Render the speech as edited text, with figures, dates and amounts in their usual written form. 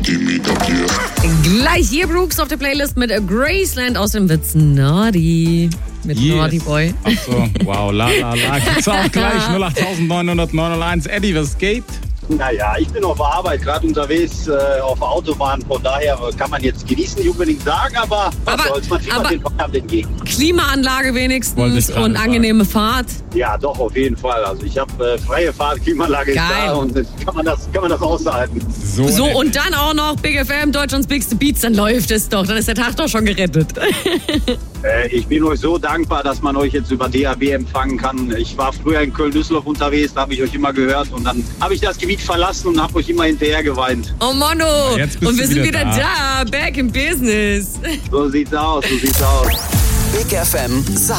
Gleich hier Brooks auf der Playlist mit Graceland aus dem Witz Naughty. Mit Naughty Boy. Achso, wow, la. Gibt's auch gleich 08900 Eddie, was geht? Naja, ich bin auf der Arbeit, gerade unterwegs auf der Autobahn. Von daher kann man jetzt genießen, nicht unbedingt sagen, aber was soll's, man fiebert den Feierabend entgegen. Klimaanlage wenigstens und angenehme Fahrt. Ja, doch, auf jeden Fall. Also ich habe freie Fahrt, Klimaanlage ist da und kann man das aushalten. So, und dann auch noch Big FM, Deutschlands Bigste Beats, dann läuft es doch. Dann ist der Tag doch schon gerettet. Ich bin euch so dankbar, dass man euch jetzt über DAB empfangen kann. Ich war früher in Köln-Düsseldorf unterwegs, da habe ich euch immer gehört und dann habe ich das Gebiet verlassen und habe euch immer hinterher geweint. Oh Mano, und wir sind wieder da, back in business. So sieht's aus. Big FM